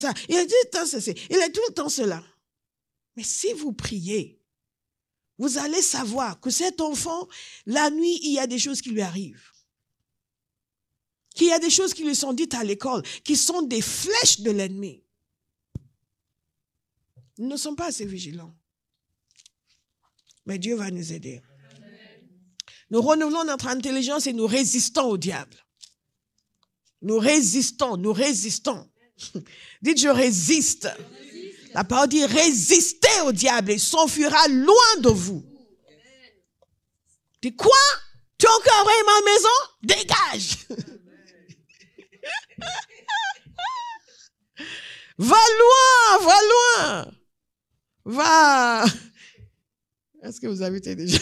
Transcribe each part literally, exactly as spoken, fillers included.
ça, il a tout le temps ceci, il a tout le temps cela. Mais si vous priez, vous allez savoir que cet enfant, la nuit, il y a des choses qui lui arrivent. Qu'il y a des choses qui lui sont dites à l'école, qui sont des flèches de l'ennemi. Nous ne sommes pas assez vigilants. Mais Dieu va nous aider. Nous renouvelons notre intelligence et nous résistons au diable. Nous résistons, nous résistons. Dites, je résiste. La parole dit, résistez au diable et il s'enfuira loin de vous. Dites, quoi? Tu as encore envahi ma maison? Dégage! Va loin, va loin. Va. Est-ce que vous habitez déjà?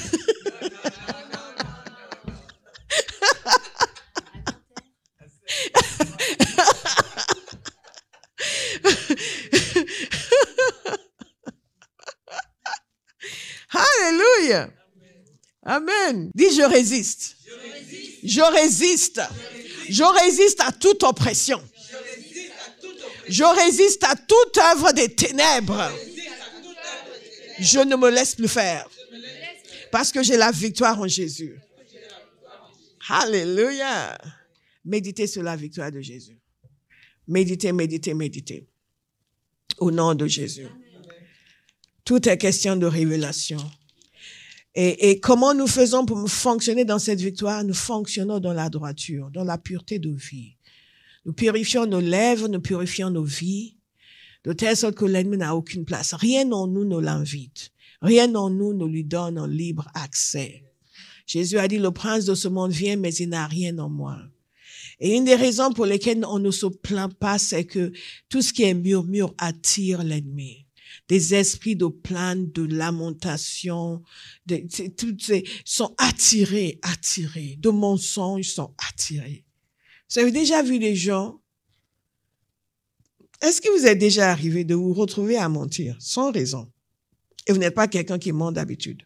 Alléluia. Amen. Dis, je résiste. Je résiste. Je résiste. Je résiste à toute oppression. Je résiste à toute œuvre des ténèbres. Je ne me laisse plus faire. Parce que j'ai la victoire en Jésus. Alléluia. Méditez sur la victoire de Jésus. Méditez, méditez, méditez. Au nom de Jésus. Tout est question de révélation. Et, et comment nous faisons pour fonctionner dans cette victoire? Nous fonctionnons dans la droiture, dans la pureté de vie. Nous purifions nos lèvres, nous purifions nos vies, de telle sorte que l'ennemi n'a aucune place. Rien en nous ne l'invite. Rien en nous ne lui donne un libre accès. Jésus a dit, le prince de ce monde vient, mais il n'a rien en moi. Et une des raisons pour lesquelles on ne se plaint pas, c'est que tout ce qui est murmure attire l'ennemi. Des esprits de plainte, de lamentation, de, toutes ces, sont attirés, attirés. De mensonges sont attirés. Vous avez déjà vu des gens? Est-ce que vous êtes déjà arrivé de vous retrouver à mentir sans raison? Et vous n'êtes pas quelqu'un qui ment d'habitude.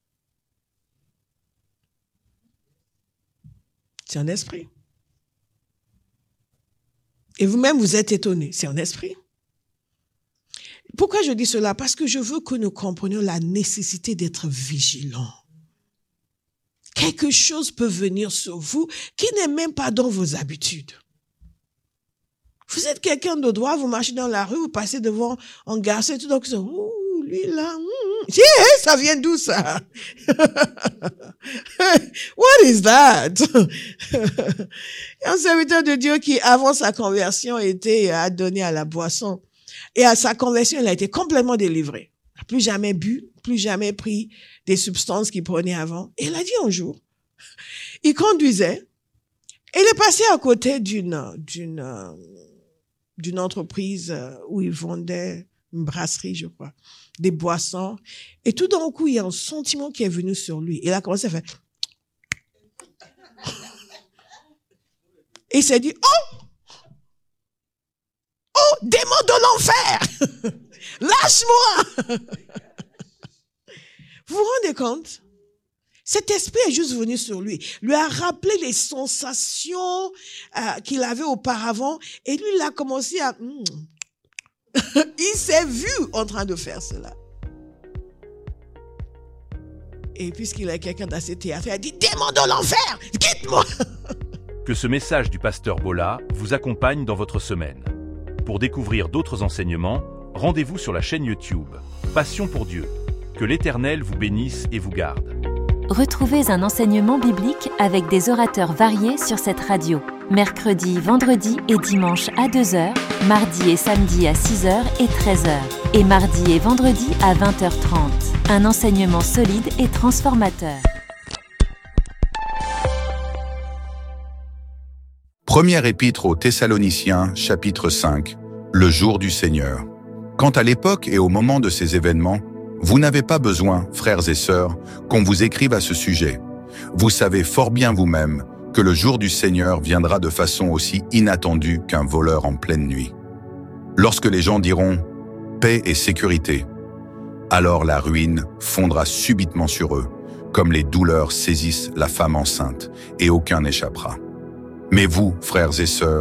C'est un esprit. Et vous-même, vous êtes étonné. C'est un esprit. Pourquoi je dis cela? Parce que je veux que nous comprenions la nécessité d'être vigilants. Quelque chose peut venir sur vous qui n'est même pas dans vos habitudes. Vous êtes quelqu'un de droit, vous marchez dans la rue, vous passez devant un garçon et tout, donc ouh, lui là, mm, yeah, ça vient d'où ça? What is that? Un serviteur de Dieu qui, avant sa conversion, était adonné à la boisson. Et à sa conversion, il a été complètement délivré. Il n'a plus jamais bu, plus jamais pris des substances qu'il prenait avant. Et il a dit un jour, il conduisait, et il est passé à côté d'une, d'une, d'une entreprise où il vendait une brasserie, je crois, des boissons. Et tout d'un coup, il y a un sentiment qui est venu sur lui. Il a commencé à faire... Et il s'est dit, oh! Oh, démon de l'enfer! Lâche-moi! Vous vous rendez compte? Cet esprit est juste venu sur lui, lui a rappelé les sensations euh, qu'il avait auparavant et lui, il a commencé à... Mm. Il s'est vu en train de faire cela. Et puisqu'il est quelqu'un d'assez théâtré, il a dit, démon de l'enfer, quitte-moi! Que ce message du pasteur Bolla vous accompagne dans votre semaine. Pour découvrir d'autres enseignements, rendez-vous sur la chaîne YouTube Passion pour Dieu. Que l'Éternel vous bénisse et vous garde. Retrouvez un enseignement biblique avec des orateurs variés sur cette radio. Mercredi, vendredi et dimanche à deux heures, mardi et samedi à six heures et treize heures. Et mardi et vendredi à vingt heures trente. Un enseignement solide et transformateur. Première épître aux Thessaloniciens, chapitre cinq, le jour du Seigneur. Quant à l'époque et au moment de ces événements, vous n'avez pas besoin, frères et sœurs, qu'on vous écrive à ce sujet. Vous savez fort bien vous-même que le jour du Seigneur viendra de façon aussi inattendue qu'un voleur en pleine nuit. Lorsque les gens diront « paix et sécurité », alors la ruine fondra subitement sur eux, comme les douleurs saisissent la femme enceinte, et aucun n'échappera. Mais vous, frères et sœurs,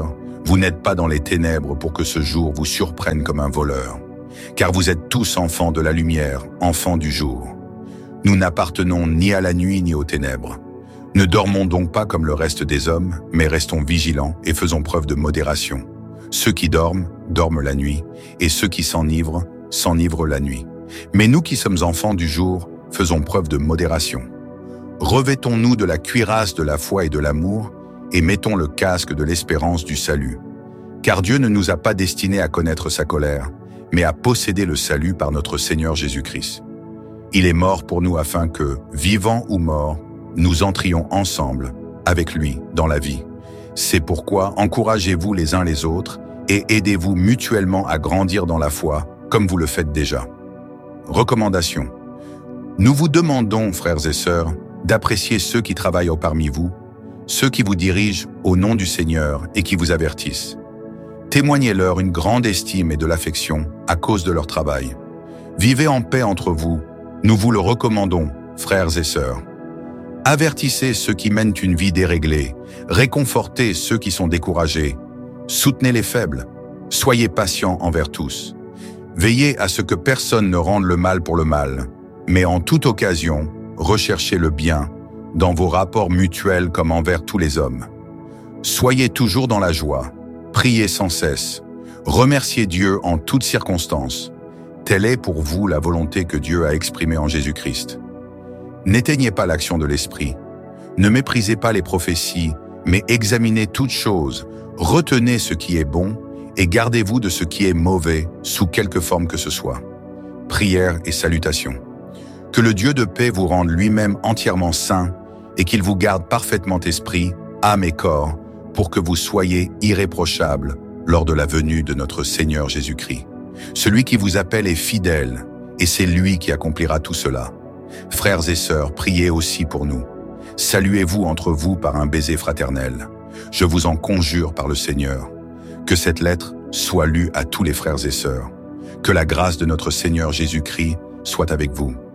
Vous n'êtes pas dans les ténèbres pour que ce jour vous surprenne comme un voleur, car vous êtes tous enfants de la lumière, enfants du jour. Nous n'appartenons ni à la nuit ni aux ténèbres. Ne dormons donc pas comme le reste des hommes, mais restons vigilants et faisons preuve de modération. Ceux qui dorment, dorment la nuit, et ceux qui s'enivrent, s'enivrent la nuit. Mais nous qui sommes enfants du jour, faisons preuve de modération. Revêtons-nous de la cuirasse de la foi et de l'amour, et mettons le casque de l'espérance du salut. Car Dieu ne nous a pas destinés à connaître sa colère, mais à posséder le salut par notre Seigneur Jésus-Christ. Il est mort pour nous afin que, vivants ou morts, nous entrions ensemble, avec lui, dans la vie. C'est pourquoi encouragez-vous les uns les autres et aidez-vous mutuellement à grandir dans la foi, comme vous le faites déjà. Recommandation. Nous vous demandons, frères et sœurs, d'apprécier ceux qui travaillent parmi vous, ceux qui vous dirigent au nom du Seigneur et qui vous avertissent. Témoignez-leur une grande estime et de l'affection à cause de leur travail. Vivez en paix entre vous, nous vous le recommandons, frères et sœurs. Avertissez ceux qui mènent une vie déréglée, réconfortez ceux qui sont découragés, soutenez les faibles, soyez patients envers tous. Veillez à ce que personne ne rende le mal pour le mal, mais en toute occasion, recherchez le bien dans vos rapports mutuels comme envers tous les hommes. Soyez toujours dans la joie, priez sans cesse, remerciez Dieu en toutes circonstances. Telle est pour vous la volonté que Dieu a exprimée en Jésus-Christ. N'éteignez pas l'action de l'Esprit. Ne méprisez pas les prophéties, mais examinez toutes choses, retenez ce qui est bon et gardez-vous de ce qui est mauvais sous quelque forme que ce soit. Prières et salutations. Que le Dieu de paix vous rende lui-même entièrement saint et qu'il vous garde parfaitement esprit, âme et corps, pour que vous soyez irréprochables lors de la venue de notre Seigneur Jésus-Christ. Celui qui vous appelle est fidèle, et c'est lui qui accomplira tout cela. Frères et sœurs, priez aussi pour nous. Saluez-vous entre vous par un baiser fraternel. Je vous en conjure par le Seigneur. Que cette lettre soit lue à tous les frères et sœurs. Que la grâce de notre Seigneur Jésus-Christ soit avec vous.